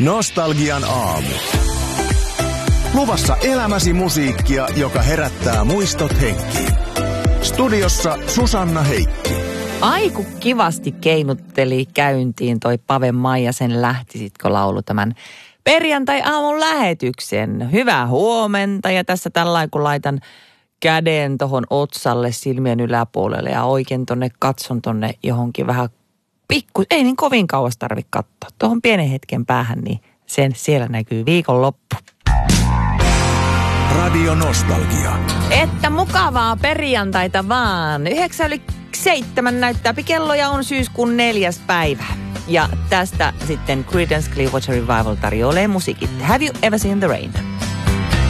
Nostalgian aamu. Luvassa elämäsi musiikkia, joka herättää muistot henkiin. Studiossa Susanna Heikki. Aiku kivasti keinutteli käyntiin toi Pave Maijasen Lähtisitkö laulu tämän perjantai-aamun lähetyksen. Hyvää huomenta ja tässä tällainen kun laitan käden tohon otsalle silmien yläpuolelle ja oikein tonne katson tonne johonkin vähän ei niin kovin kauas tarvitse katsoa. Tuohon pienen hetken päähän, niin siellä näkyy viikonloppu. Radio Nostalgia. Että mukavaa perjantaita vaan. 9:07 näyttää kello ja on syyskuun 4. päivä. Ja tästä sitten Creedence Clearwater Revival tarjoilee musiikit. Have you ever seen the rain?